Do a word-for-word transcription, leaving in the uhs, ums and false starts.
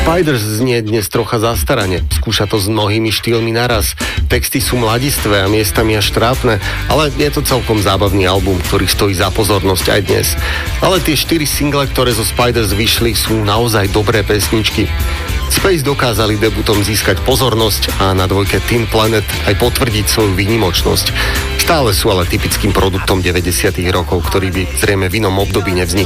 Spiders znie dnes trocha zastarane, skúša to s mnohými štýlmi naraz. Texty sú mladistvé a miestami až trápne, ale je to celkom zábavný album, ktorý stojí za pozornosť aj dnes. Ale tie štyri single, ktoré zo Spiders vyšli, sú naozaj dobré pesničky. Space dokázali debutom získať pozornosť a na dvojke Teen Planet aj potvrdiť svoju výnimočnosť. Stále sú ale typickým produktom deväťdesiatych rokov, ktorý by zrejme v inom období nevznikol.